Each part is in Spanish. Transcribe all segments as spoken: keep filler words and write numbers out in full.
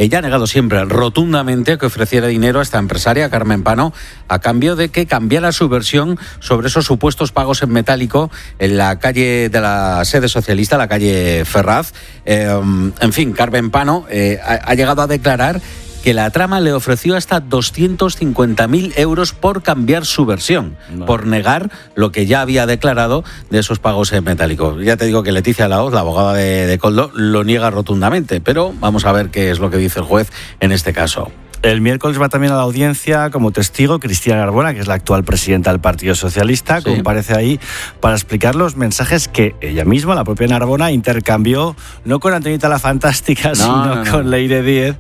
Ella ha negado siempre rotundamente que ofreciera dinero a esta empresaria, Carmen Pano, a cambio de que cambiara su versión sobre esos supuestos pagos en metálico en la calle de la sede socialista, la calle Ferraz. Eh, en fin, Carmen Pano eh, ha, ha llegado a declarar que la trama le ofreció hasta doscientos cincuenta mil euros por cambiar su versión, no. por negar lo que ya había declarado de esos pagos en metálico. Ya te digo que Leticia Laoz, la abogada de, de Koldo, lo niega rotundamente, pero vamos a ver qué es lo que dice el juez en este caso. El miércoles va también a la audiencia como testigo Cristina Narbona, que es la actual presidenta del Partido Socialista, sí. comparece ahí para explicar los mensajes que ella misma, la propia Narbona, intercambió, no con Antonita la Fantástica, no, sino no, no. con Leire Díez,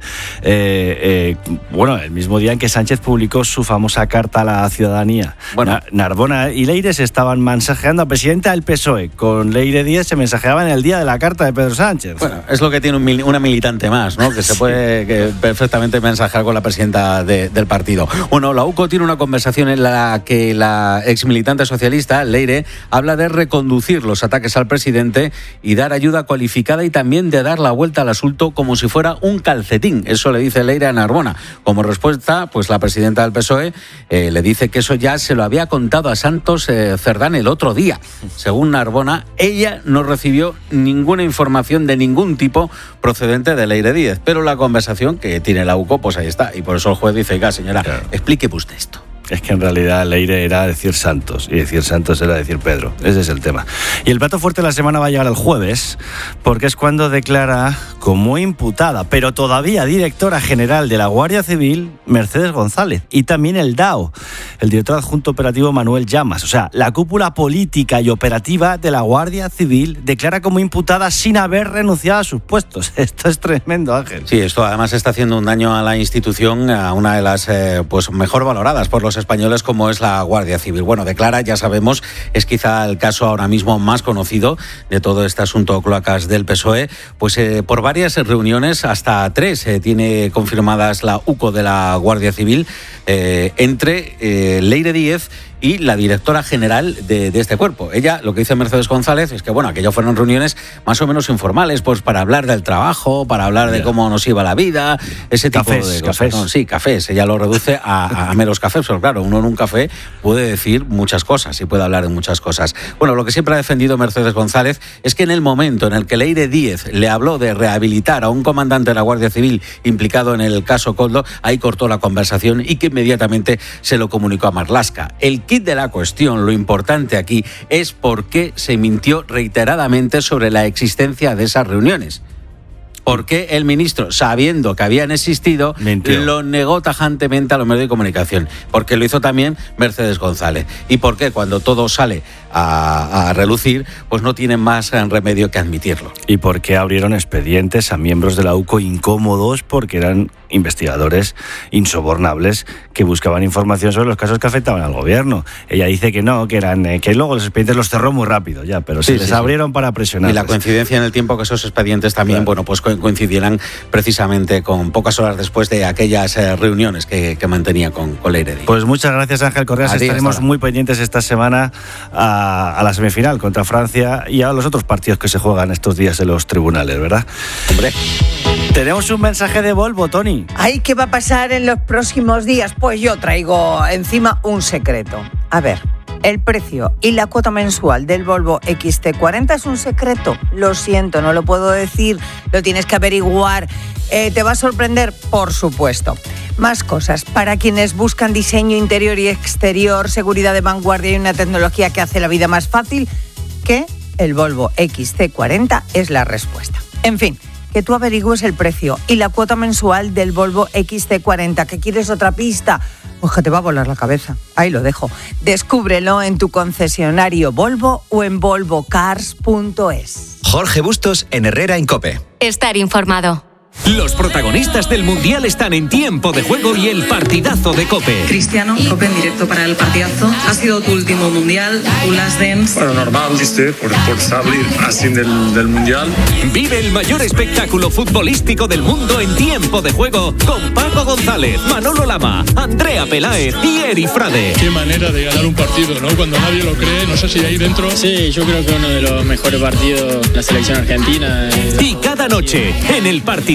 eh, eh, bueno, el mismo día en que Sánchez publicó su famosa carta a la ciudadanía. Bueno. Na- Narbona y Leire se estaban mensajeando a presidenta del P S O E, con Leire Díez se mensajeaban el día de la carta de Pedro Sánchez. Bueno, es lo que tiene un mil- una militante más, ¿no? Que se puede que perfectamente mensajear con la presidenta de, del partido. Bueno, la U C O tiene una conversación en la que la exmilitante socialista, Leire, habla de reconducir los ataques al presidente y dar ayuda cualificada y también de dar la vuelta al asunto como si fuera un calcetín. Eso le dice Leire a Narbona. Como respuesta, pues la presidenta del P S O E eh, le dice que eso ya se lo había contado a Santos eh, Cerdán el otro día. Según Narbona, ella no recibió ninguna información de ningún tipo procedente de Leire Díez, pero la conversación que tiene la U C O, pues ahí está. Y por eso el juez dice, oiga, señora, claro. explíqueme usted esto. Es que en realidad Leire era decir Santos y decir Santos era decir Pedro. Ese es el tema. Y el plato fuerte de la semana va a llegar el jueves, porque es cuando declara como imputada, pero todavía directora general de la Guardia Civil, Mercedes González. Y también el D A O, el director adjunto operativo Manuel Llamas. O sea, la cúpula política y operativa de la Guardia Civil declara como imputada sin haber renunciado a sus puestos. Esto es tremendo, Ángel. Sí, esto además está haciendo un daño a la institución, a una de las eh, pues mejor valoradas por los españoles como es la Guardia Civil. Bueno, declara, ya sabemos, es quizá el caso ahora mismo más conocido de todo este asunto cloacas del P S O E, pues eh, por varias reuniones, hasta tres eh, tiene confirmadas la U C O de la Guardia Civil, eh, entre eh, Leire Díez y la directora general de, de este cuerpo. Ella, lo que dice Mercedes González, es que, bueno, aquello fueron reuniones más o menos informales, pues para hablar del trabajo, para hablar de cómo nos iba la vida, ese tipo cafés, de cafés. cosas. No, sí, cafés. Ella lo reduce a, a meros cafés, pero claro, uno en un café puede decir muchas cosas y puede hablar de muchas cosas. Bueno, lo que siempre ha defendido Mercedes González es que en el momento en el que Leire Díez le habló de rehabilitar a un comandante de la Guardia Civil implicado en el caso Koldo, ahí cortó la conversación y que inmediatamente se lo comunicó a Marlaska. El kit de la cuestión, lo importante aquí, es por qué se mintió reiteradamente sobre la existencia de esas reuniones. ¿Por qué el ministro, sabiendo que habían existido, Mintió. lo negó tajantemente a los medios de comunicación? Porque lo hizo también Mercedes González. ¿Y por qué cuando todo sale a, a relucir, pues no tienen más remedio que admitirlo? ¿Y por qué abrieron expedientes a miembros de la U C O incómodos? Porque eran investigadores insobornables que buscaban información sobre los casos que afectaban al gobierno. Ella dice que no, que eran eh, que luego los expedientes los cerró muy rápido ya, pero sí, se les sí, abrieron sí. para presionar. Y la coincidencia en el tiempo que esos expedientes también, claro. bueno, pues coincidieran precisamente con pocas horas después de aquellas eh, reuniones que, que mantenía con, con Leire Díez. Pues muchas gracias, Ángel Correas. A Estaremos muy pendientes esta semana a, a la semifinal contra Francia y a los otros partidos que se juegan estos días en los tribunales, ¿verdad? Hombre. Tenemos un mensaje de Volvo, Tony. Ay, ¿qué va a pasar en los próximos días? Pues yo traigo encima un secreto. A ver, el precio y la cuota mensual del Volvo X C cuarenta es un secreto. Lo siento, no lo puedo decir, lo tienes que averiguar. Eh, ¿Te va a sorprender? Por supuesto. Más cosas. Para quienes buscan diseño interior y exterior, seguridad de vanguardia y una tecnología que hace la vida más fácil, que el Volvo X C cuarenta es la respuesta. En fin, que tú averigües el precio y la cuota mensual del Volvo X C cuarenta. ¿Que quieres otra pista? Pues que te va a volar la cabeza. Ahí lo dejo. Descúbrelo en tu concesionario Volvo o en volvo cars punto es. Jorge Bustos en Herrera en COPE. Estar informado. Los protagonistas del Mundial están en Tiempo de Juego y el partidazo de COPE. Cristiano, COPE en directo para el partidazo. Ha sido tu último Mundial, tu last dance. Bueno, normal, ¿viste? Por, por salir así del, del Mundial. Vive el mayor espectáculo futbolístico del mundo en Tiempo de Juego con Paco González, Manolo Lama, Andrea Peláez y Eri Frade. Qué manera de ganar un partido, ¿no? Cuando nadie lo cree, no sé si ahí dentro... Sí, yo creo que uno de los mejores partidos de la selección argentina. Es... Y cada noche, en el partidazo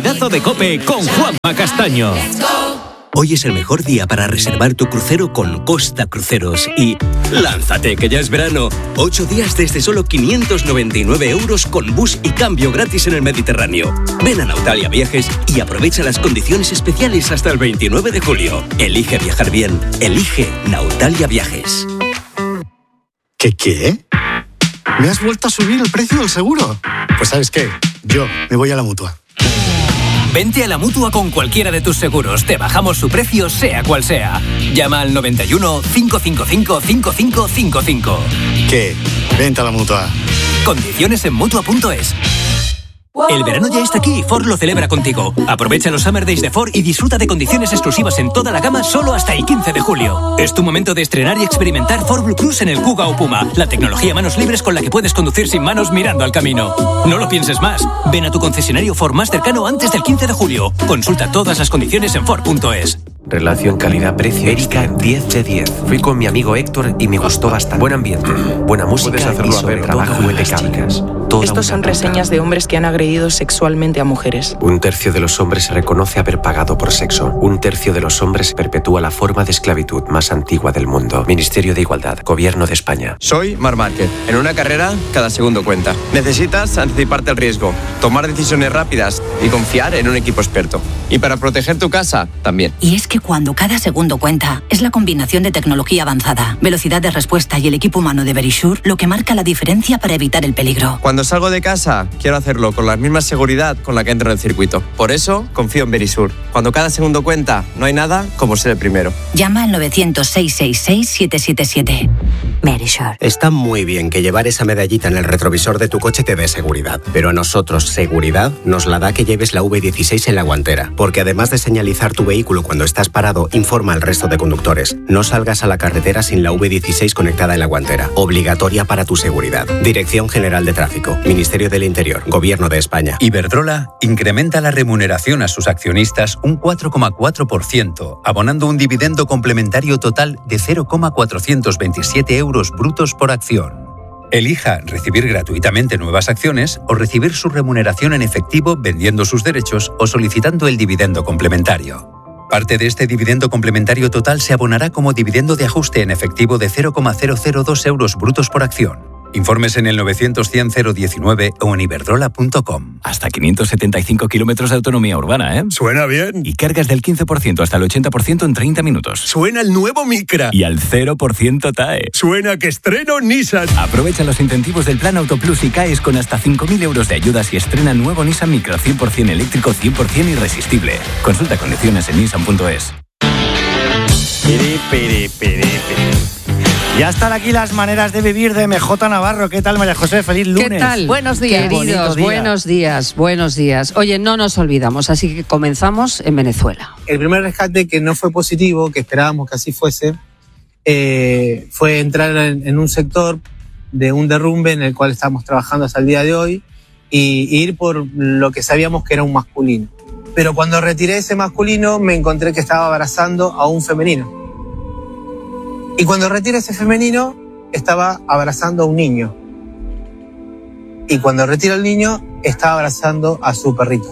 Pelotazo de COPE con Juanma Castaño. Hoy es el mejor día para reservar tu crucero con Costa Cruceros y ¡lánzate que ya es verano! Ocho días desde solo quinientos noventa y nueve euros con bus y cambio gratis en el Mediterráneo. Ven a Nautalia Viajes y aprovecha las condiciones especiales hasta el veintinueve de julio. Elige viajar bien. Elige Nautalia Viajes. ¿Qué qué? ¿Me has vuelto a subir el precio del seguro? Pues ¿sabes qué? Yo me voy a la Mutua. Vente a la Mutua con cualquiera de tus seguros. Te bajamos su precio, sea cual sea. Llama al noventa y uno, cinco cinco cinco, cinco cinco cinco cinco. ¿Qué? Vente a la Mutua. Condiciones en Mutua punto es. El verano ya está aquí y Ford lo celebra contigo. Aprovecha los Summer Days de Ford y disfruta de condiciones exclusivas en toda la gama solo hasta el quince de julio. Es tu momento de estrenar y experimentar Ford Blue Cruise en el Kuga o Puma, la tecnología manos libres con la que puedes conducir sin manos mirando al camino. No lo pienses más. Ven a tu concesionario Ford más cercano antes del quince de julio. Consulta todas las condiciones en Ford punto es. Relación calidad-precio. Erika, diez de diez. Fui con mi amigo Héctor y me gustó bastante. Buen ambiente, buena música y sobre trabajo impecables. Estos son reseñas de hombres que han agredido sexualmente a mujeres. Un tercio de los hombres reconoce haber pagado por sexo. Un tercio de los hombres perpetúa la forma de esclavitud más antigua del mundo. Ministerio de Igualdad, Gobierno de España. Soy Marc Márquez. En una carrera, cada segundo cuenta. Necesitas anticiparte al riesgo, tomar decisiones rápidas y confiar en un equipo experto. Y para proteger tu casa, también. Y es que cuando cada segundo cuenta, es la combinación de tecnología avanzada, velocidad de respuesta y el equipo humano de Verisure lo que marca la diferencia para evitar el peligro. Cuando salgo de casa, quiero hacerlo con la misma seguridad con la que entro en el circuito. Por eso, confío en Verisure. Cuando cada segundo cuenta, no hay nada como ser el primero. Llama al novecientos, seiscientos sesenta y seis, siete siete siete. Verisure. Está muy bien que llevar esa medallita en el retrovisor de tu coche te dé seguridad, pero a nosotros seguridad nos la da que lleves la V dieciséis en la guantera, porque además de señalizar tu vehículo cuando estás parado, informa al resto de conductores. No salgas a la carretera sin la V dieciséis conectada en la guantera. Obligatoria para tu seguridad. Dirección General de Tráfico. Ministerio del Interior. Gobierno de España. Iberdrola incrementa la remuneración a sus accionistas un cuatro coma cuatro por ciento, abonando un dividendo complementario total de cero coma cuatrocientos veintisiete euros brutos por acción. Elija recibir gratuitamente nuevas acciones o recibir su remuneración en efectivo vendiendo sus derechos o solicitando el dividendo complementario. Parte de este dividendo complementario total se abonará como dividendo de ajuste en efectivo de cero coma cero cero dos euros brutos por acción. Informes en el novecientos cien cero diecinueve o en iberdrola punto com. Hasta quinientos setenta y cinco kilómetros de autonomía urbana, ¿eh? Suena bien. Y cargas del quince por ciento hasta el ochenta por ciento en treinta minutos. Suena el nuevo Micra. Y al cero por ciento T A E. Suena que estreno Nissan. Aprovecha los incentivos del Plan Auto Plus y caes con hasta cinco mil euros de ayudas y estrena nuevo Nissan Micra cien por ciento eléctrico, cien por ciento irresistible. Consulta condiciones en nissan punto es. Piri, piri, piri, piri. Ya están aquí las maneras de vivir de M J Navarro. ¿Qué tal, María José? Feliz lunes. ¿Qué tal? Buenos días. Queridos, día. buenos días, buenos días. Oye, no nos olvidamos, así que comenzamos en Venezuela. El primer rescate que no fue positivo, que esperábamos que así fuese, eh, fue entrar en, en un sector de un derrumbe en el cual estamos trabajando hasta el día de hoy y, y ir por lo que sabíamos que era un masculino. Pero cuando retiré ese masculino me encontré que estaba abrazando a un femenino. Y cuando retiré ese femenino estaba abrazando a un niño. Y cuando retiro al niño estaba abrazando a su perrito.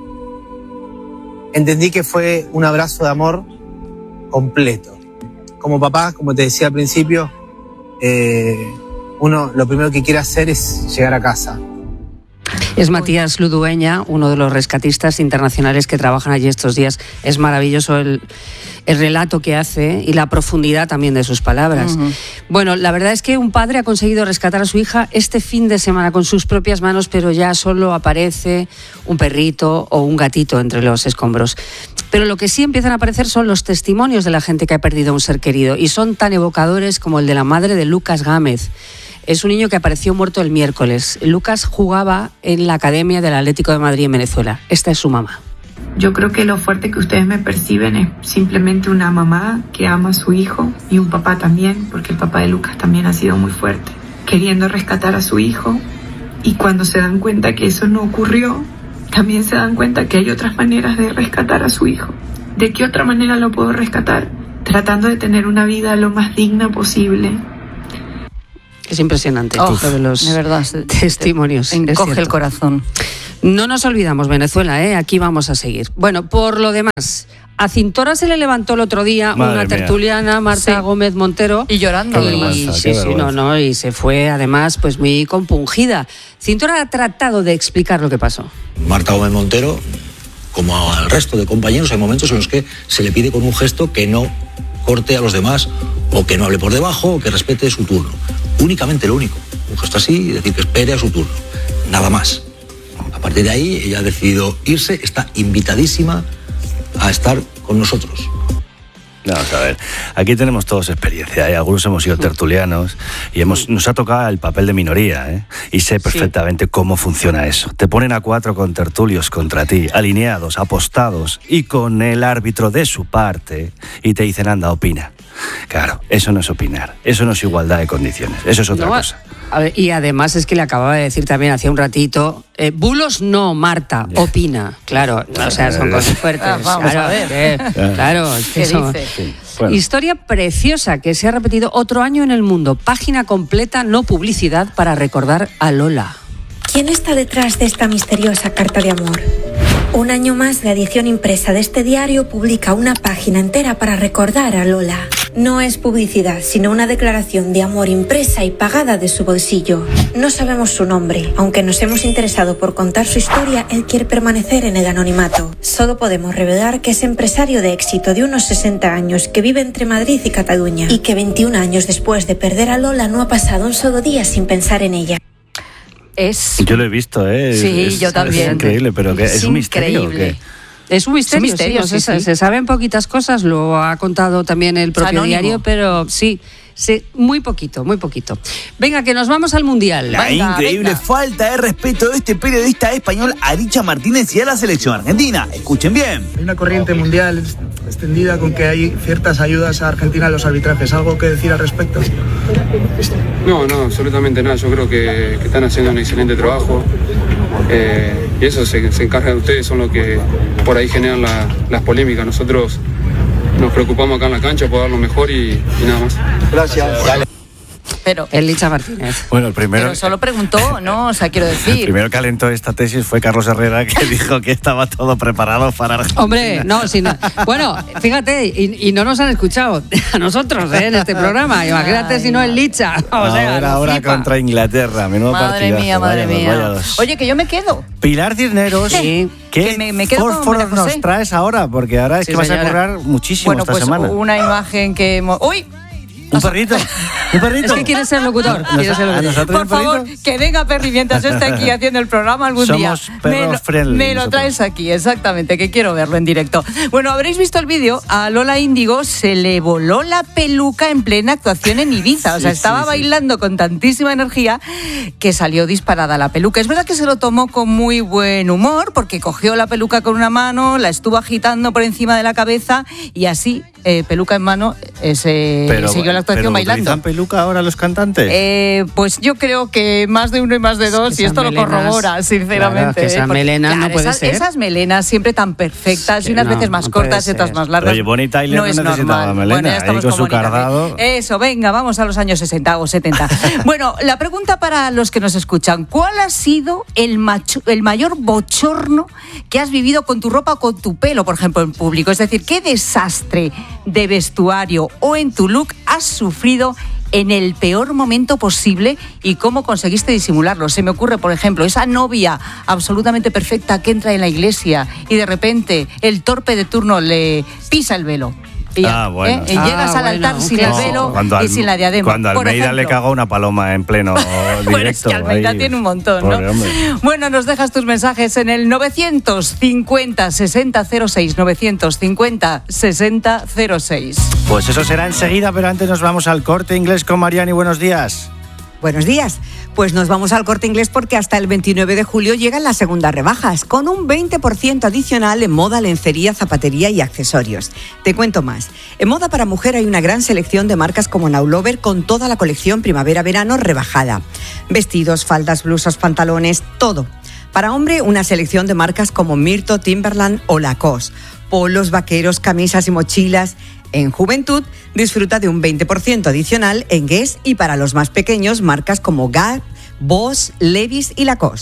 Entendí que fue un abrazo de amor completo. Como papá, como te decía al principio, eh, uno lo primero que quiere hacer es llegar a casa. Es Matías Ludueña, uno de los rescatistas internacionales que trabajan allí estos días. Es maravilloso el, el relato que hace y la profundidad también de sus palabras. Uh-huh. Bueno, la verdad es que un padre ha conseguido rescatar a su hija este fin de semana con sus propias manos, pero ya solo aparece un perrito o un gatito entre los escombros. Pero lo que sí empiezan a aparecer son los testimonios de la gente que ha perdido a un ser querido y son tan evocadores como el de la madre de Lucas Gámez. Es un niño que apareció muerto el miércoles. Lucas jugaba en la Academia del Atlético de Madrid en Venezuela. Esta es su mamá. Yo creo que lo fuerte que ustedes me perciben es simplemente una mamá que ama a su hijo y un papá también, porque el papá de Lucas también ha sido muy fuerte, queriendo rescatar a su hijo, y cuando se dan cuenta que eso no ocurrió, también se dan cuenta que hay otras maneras de rescatar a su hijo. ¿De qué otra manera lo puedo rescatar? Tratando de tener una vida lo más digna posible. Es impresionante, oh, de los de verdad, testimonios. Encoge el corazón. No nos olvidamos, Venezuela, ¿eh? Aquí vamos a seguir. Bueno, por lo demás, a Cintora se le levantó el otro día Madre una tertuliana, mía. Marta sí. Gómez Montero. Y llorando. Y, vergüenza, sí, sí, no, no, y se fue además pues muy compungida. Cintora ha tratado de explicar lo que pasó. Marta Gómez Montero, como al resto de compañeros, hay momentos en los que se le pide con un gesto que no corte a los demás, o que no hable por debajo, o que respete su turno. Únicamente lo único. Un gesto así, decir que espere a su turno. Nada más. A partir de ahí, ella ha decidido irse, está invitadísima a estar con nosotros. Vamos a ver, aquí tenemos todos experiencia, ¿eh? Algunos hemos sido tertulianos y hemos, nos ha tocado el papel de minoría, ¿eh? Y sé perfectamente sí. cómo funciona eso. Te ponen a cuatro contertulios contra ti, alineados, apostados y con el árbitro de su parte y te dicen, anda, opina. Claro, eso no es opinar, eso no es igualdad de condiciones, eso es otra no, cosa. A ver, y además es que le acababa de decir también hace un ratito, eh, bulos no, Marta, opina. Claro, o sea, son cosas fuertes. Ah, vamos claro, a ver. Eh, claro, ¿qué eso, dice? Sí, bueno. Historia preciosa que se ha repetido otro año en el mundo. Página completa, no publicidad, para recordar a Lola. ¿Quién está detrás de esta misteriosa carta de amor? Un año más, la edición impresa de este diario publica una página entera para recordar a Lola. No es publicidad, sino una declaración de amor impresa y pagada de su bolsillo. No sabemos su nombre. Aunque nos hemos interesado por contar su historia, él quiere permanecer en el anonimato. Solo podemos revelar que es empresario de éxito de unos sesenta años, que vive entre Madrid y Cataluña, y que veintiún años después de perder a Lola no ha pasado un solo día sin pensar en ella. Es... Yo lo he visto, ¿eh? Sí, es, yo también. Es increíble, pero que es, es un misterio. ¿Qué? Es un misterio, es un misterio sí, sí, no, sí. Se, se saben poquitas cosas, lo ha contado también el propio Anónimo. diario, pero sí, sí, muy poquito, muy poquito. Venga, que nos vamos al Mundial. La Venga, increíble venga. falta de respeto de este periodista español a Richa Martínez y a la selección argentina. Escuchen bien. Hay una corriente mundial extendida con que hay ciertas ayudas a Argentina en los arbitrajes. ¿Algo que decir al respecto? No, no, absolutamente nada. Yo creo que, que están haciendo un excelente trabajo. Eh, y eso se, se encarga de ustedes, son los que por ahí generan la, las polémicas. Nosotros nos preocupamos acá en la cancha por dar lo mejor y, y nada más. Gracias. Pero, el Licha Martínez. Bueno, el primero, pero solo preguntó, ¿no? O sea, quiero decir. El primero que alentó esta tesis fue Carlos Herrera, que dijo que estaba todo preparado para Argentina. Hombre, no, si no. Bueno, fíjate, y, y no nos han escuchado a nosotros, ¿eh? En este programa. Imagínate Ay, si no el Licha. O sea, ahora ahora flipa. Contra Inglaterra, menudo madre partidazo. Mía, madre vaya, mía, vaya Oye, que yo me quedo. Pilar Cisneros, sí. ¿qué que me, me quedo fósforos nos traes ahora? Porque ahora es sí, que vas señora. a currar muchísimo bueno, esta pues semana. Una imagen que... Hemos... ¡Uy! Un perrito, un perrito. Es que quieres ser locutor. ¿Quieres ser locutor? Por favor, que venga Perry mientras yo esté aquí haciendo el programa algún Somos día. Perros me lo, friendly, me lo traes aquí, exactamente, que quiero verlo en directo. Bueno, habréis visto el vídeo. A Lola Índigo se le voló la peluca en plena actuación en Ibiza. O sea, sí, estaba sí, bailando sí. con tantísima energía que salió disparada la peluca. Es verdad que se lo tomó con muy buen humor, porque cogió la peluca con una mano, la estuvo agitando por encima de la cabeza y así, eh, peluca en mano, eh, se pero, siguió la actuación pero bailando. ¿Utilizan peluca ahora los cantantes? Eh, pues yo creo que más de uno y más de dos, es y esto melenas, lo corrobora, sinceramente. Claro, que esas ¿eh? melenas claro, no puede esas, ser. Esas melenas siempre tan perfectas, sí, y unas no, veces más no cortas y otras más largas. Oye, Bonnie Tyler no, no es necesitaba normal. melena, bueno, ya ahí con su cardado. Eso, venga, vamos a los años sesenta o setenta. Bueno, la pregunta para los que nos escuchan, ¿cuál ha sido el, macho, el mayor bochorno que has vivido con tu ropa o con tu pelo, por ejemplo, en público? Es decir, ¿qué desastre de vestuario o en tu look has sufrido en el peor momento posible y cómo conseguiste disimularlo? Se me ocurre, por ejemplo, esa novia absolutamente perfecta que entra en la iglesia y de repente el torpe de turno le pisa el velo. Y, ya, ah, bueno. ¿eh? y ah, llegas bueno, al altar okay. sin el velo no, y sin la diadema. Cuando Almeida le cagó una paloma en pleno directo. Bueno, es que Almeida ahí, tiene un montón, ¿no? Hombre. Bueno, nos dejas tus mensajes en el novecientos cincuenta sesenta cero seis, novecientos cincuenta sesenta cero seis. Pues eso será enseguida, pero antes nos vamos al Corte Inglés con Mariani. Buenos días. Buenos días. Pues nos vamos al Corte Inglés porque hasta el veintinueve de julio llegan las segundas rebajas, con un veinte por ciento adicional en moda, lencería, zapatería y accesorios. Te cuento más. En moda para mujer hay una gran selección de marcas como Now Lover con toda la colección primavera-verano rebajada. Vestidos, faldas, blusas, pantalones, todo. Para hombre, una selección de marcas como Mirto, Timberland o Lacoste. Polos, vaqueros, camisas y mochilas. En juventud, disfruta de un veinte por ciento adicional en Guess y para los más pequeños, marcas como Gap, Boss, Levi's y Lacoste.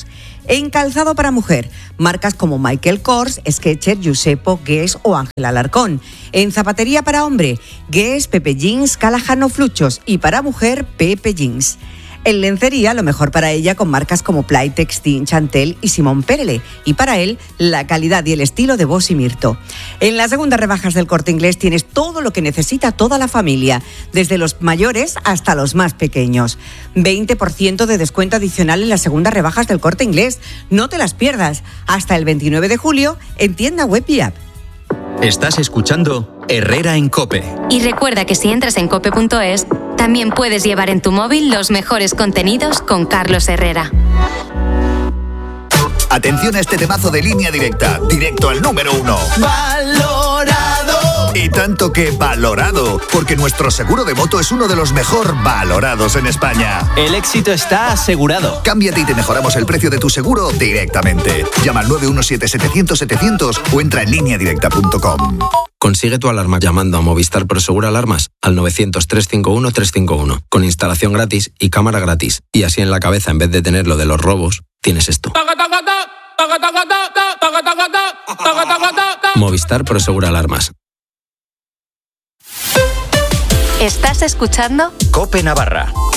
En calzado para mujer, marcas como Michael Kors, Skechers, Giuseppe, Guess o Ángel Alarcón. En zapatería para hombre, Guess, Pepe Jeans, Callahan o Fluchos. Y para mujer, Pepe Jeans. En lencería, lo mejor para ella con marcas como Playtex, Tin, Chantel y Simón Perele. Y para él, la calidad y el estilo de Boss y Mirto. En las segundas rebajas del Corte Inglés tienes todo lo que necesita toda la familia, desde los mayores hasta los más pequeños. veinte por ciento de descuento adicional en las segundas rebajas del Corte Inglés. No te las pierdas. Hasta el veintinueve de julio en tienda web y app. Estás escuchando Herrera en COPE. Y recuerda que si entras en cope punto es, también puedes llevar en tu móvil los mejores contenidos con Carlos Herrera. Atención a este temazo de Línea Directa, directo al número uno. ¡Valorado! Y tanto que valorado, porque nuestro seguro de moto es uno de los mejor valorados en España. El éxito está asegurado. Cámbiate y te mejoramos el precio de tu seguro directamente. Llama al nueve uno siete, setecientos, setecientos o entra en línea directa punto com. Consigue tu alarma llamando a Movistar Prosegur Alarmas al novecientos, trescientos cincuenta y uno, trescientos cincuenta y uno, con instalación gratis y cámara gratis. Y así en la cabeza, en vez de tener lo de los robos, tienes esto. Movistar Prosegur Alarmas. ¿Estás escuchando? COPE Navarra.